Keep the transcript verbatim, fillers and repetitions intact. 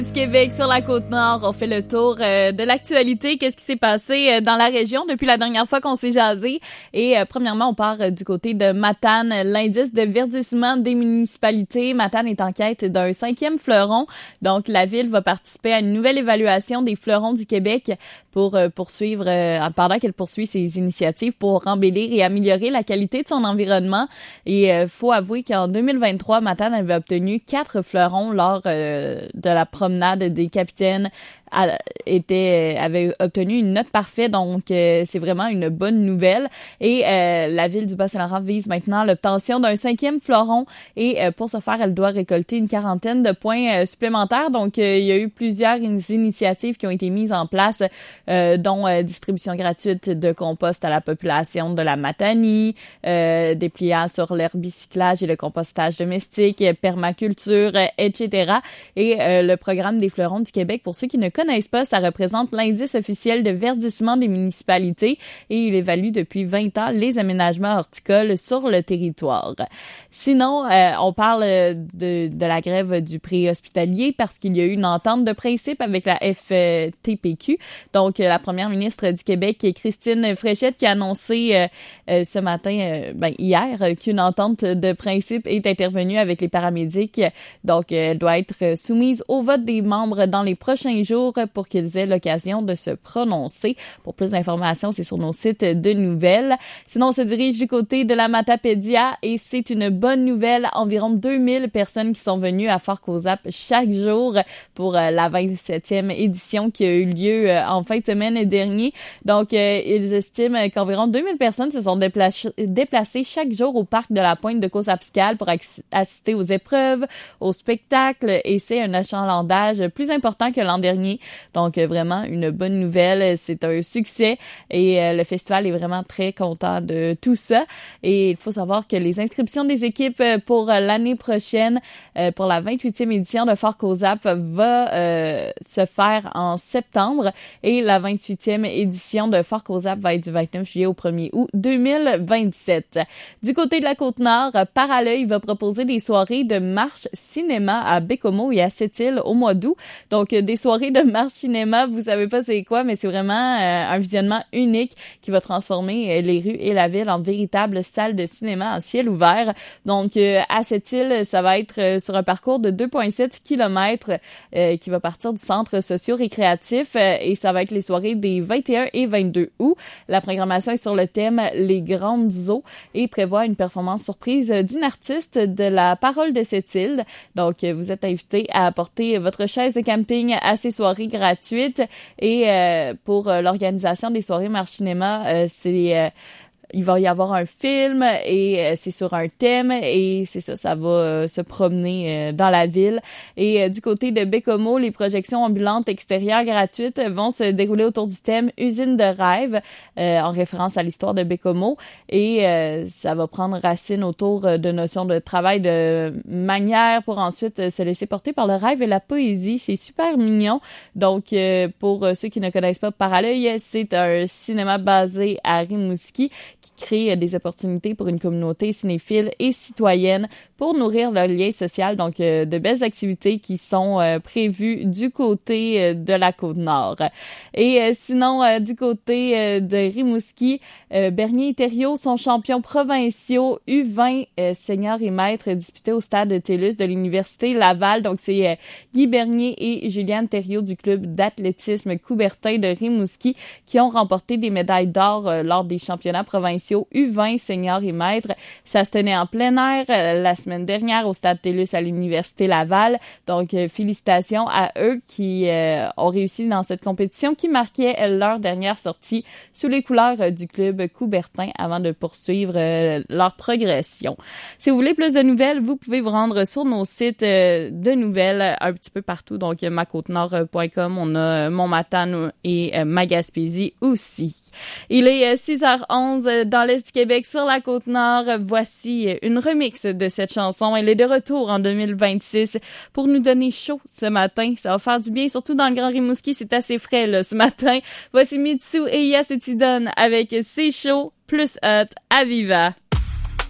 Du Québec sur la Côte-Nord, on fait le tour euh, de l'actualité, qu'est-ce qui s'est passé euh, dans la région depuis la dernière fois qu'on s'est jasé. Et euh, premièrement, on part euh, du côté de Matane, l'indice de verdissement des municipalités. Matane est en quête d'un cinquième fleuron, donc la ville va participer à une nouvelle évaluation des fleurons du Québec pour euh, poursuivre, euh, pendant qu'elle poursuit ses initiatives pour embellir et améliorer la qualité de son environnement. Et euh, faut avouer qu'en deux mille vingt-trois, Matane avait obtenu quatre fleurons lors euh, de la promenade des capitaines, a, était, avait obtenu une note parfaite, donc euh, c'est vraiment une bonne nouvelle. Et euh, la ville du Bas-Saint-Laurent vise maintenant l'obtention d'un cinquième fleuron et euh, pour ce faire, elle doit récolter une quarantaine de points euh, supplémentaires. Donc, euh, il y a eu plusieurs initiatives qui ont été mises en place, euh, dont euh, distribution gratuite de compost à la population de la Matanie, euh, dépliant sur l'herbicyclage et le compostage domestique, permaculture, et cetera. Et euh, le programme des fleurons du Québec, pour ceux qui ne connaissent pas, ça représente l'indice officiel de verdissement des municipalités et il évalue depuis vingt ans les aménagements horticoles sur le territoire. Sinon, euh, on parle de, de la grève du préhospitalier parce qu'il y a eu une entente de principe avec la F T P Q. Donc, la première ministre du Québec, Christine Fréchette, qui a annoncé euh, euh, ce matin, euh, ben, hier, qu'une entente de principe est intervenue avec les paramédics. Donc, elle doit être soumise au vote des membres dans les prochains jours pour qu'ils aient l'occasion de se prononcer. Pour plus d'informations, c'est sur nos sites de nouvelles. Sinon, on se dirige du côté de la Matapédia et c'est une bonne nouvelle. Environ deux mille personnes qui sont venues à Fort Cozap chaque jour pour la vingt-septième édition qui a eu lieu en fin de semaine dernier. Donc, ils estiment qu'environ deux mille personnes se sont déplacées, déplacées chaque jour au parc de la Pointe de Cozapscal pour assister aux épreuves, aux spectacles et c'est un achalandage plus important que l'an dernier. Donc, vraiment, une bonne nouvelle. C'est un succès et euh, le festival est vraiment très content de tout ça. Et il faut savoir que les inscriptions des équipes pour l'année prochaine, euh, pour la vingt-huitième édition de Fort Cozap, va euh, se faire en septembre et la vingt-huitième édition de Fort Cozap va être du vingt-neuf juillet au premier août deux mille vingt-sept. Du côté de la Côte-Nord, Paralleuil va proposer des soirées de marche cinéma à Bécomo et à Sept-Îles au mois d'août. Donc, des soirées de marche cinéma, vous savez pas c'est quoi, mais c'est vraiment euh, un visionnement unique qui va transformer euh, les rues et la ville en véritable salle de cinéma en ciel ouvert. Donc, euh, à Sept-Îles, ça va être euh, sur un parcours de deux virgule sept kilomètres euh, qui va partir du centre socio-récréatif euh, et ça va être les soirées des vingt et un et vingt-deux août. La programmation est sur le thème Les Grandes Eaux et prévoit une performance surprise d'une artiste de la Parole de Sept-Îles. Donc, euh, vous êtes invité à apporter votre chaise de camping à ces soirées gratuites et euh, pour euh, l'organisation des soirées marche cinéma, euh, c'est euh, il va y avoir un film et euh, c'est sur un thème et c'est ça, ça va euh, se promener euh, dans la ville. Et euh, du côté de Bécomo, les projections ambulantes extérieures gratuites vont se dérouler autour du thème Usine de rêve, euh, en référence à l'histoire de Bécomo. Et euh, ça va prendre racine autour de notions de travail de manière pour ensuite se laisser porter par le rêve et la poésie. C'est super mignon. Donc, euh, pour ceux qui ne connaissent pas Paralleuil, c'est un cinéma basé à Rimouski qui crée des opportunités pour une communauté cinéphile et citoyenne pour nourrir leur lien social. Donc, euh, de belles activités qui sont euh, prévues du côté euh, de la Côte-Nord. Et euh, sinon, euh, du côté euh, de Rimouski, euh, Bernier et Thériault sont champions provinciaux U vingt euh, seniors et maîtres disputés au stade de TELUS de l'Université Laval. Donc, c'est euh, Guy Bernier et Juliane Thériault du club d'athlétisme Coubertin de Rimouski qui ont remporté des médailles d'or euh, lors des championnats provinciaux U vingt seniors et maîtres. Ça se tenait en plein air euh, la semaine dernière au stade TELUS à l'Université Laval. Donc, euh, félicitations à eux qui euh, ont réussi dans cette compétition qui marquait euh, leur dernière sortie sous les couleurs euh, du club Coubertin avant de poursuivre euh, leur progression. Si vous voulez plus de nouvelles, vous pouvez vous rendre sur nos sites euh, de nouvelles un petit peu partout. Donc, ma côte nord point com, on a euh, Montmatane et euh, ma Gaspésie aussi. Il est euh, six heures onze dans l'Est du Québec sur la Côte-Nord. Voici une remix de cette chanson. Elle est de retour en deux mille vingt-six pour nous donner chaud ce matin. Ça va faire du bien, surtout dans le Grand Rimouski. C'est assez frais là, ce matin. Voici Mitsu et Yasetidon avec C'est chaud plus hot à Viva.